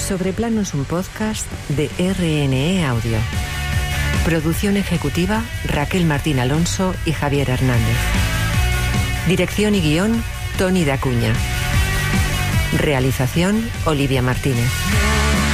Sobreplano es un podcast de RNE Audio. Producción ejecutiva Raquel Martín Alonso y Javier Hernández. Dirección y guión Tony Dacuña. Realización Olivia Martínez.